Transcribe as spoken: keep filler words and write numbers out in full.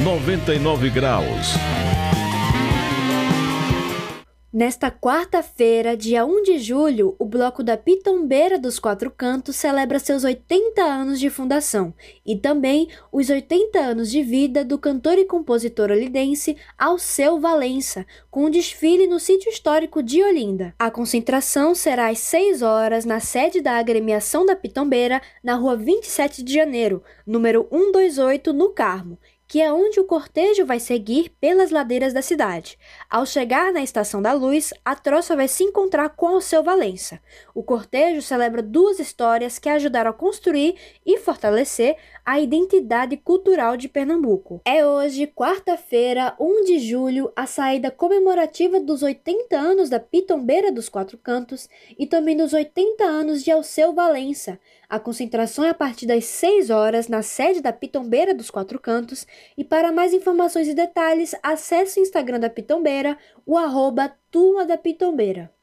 noventa e nove graus. Nesta quarta-feira, dia um de julho, o Bloco da Pitombeira dos Quatro Cantos celebra seus oitenta anos de fundação e também os oitenta anos de vida do cantor e compositor olidense Alceu Valença, com um desfile no sítio histórico de Olinda. A concentração será às seis horas na sede da Agremiação da Pitombeira, na rua vinte e sete de janeiro, número cento e vinte e oito, no Carmo, que é onde o cortejo vai seguir pelas ladeiras da cidade. Ao chegar na Estação da Luz, a troça vai se encontrar com Alceu Valença. O cortejo celebra duas histórias que ajudaram a construir e fortalecer a identidade cultural de Pernambuco. É hoje, quarta-feira, um de julho, a saída comemorativa dos oitenta anos da Pitombeira dos Quatro Cantos e também dos oitenta anos de Alceu Valença. A concentração é a partir das seis horas na sede da Pitombeira dos Quatro Cantos. E para mais informações e detalhes, acesse o Instagram da Pitombeira, o arroba Turma da Pitombeira.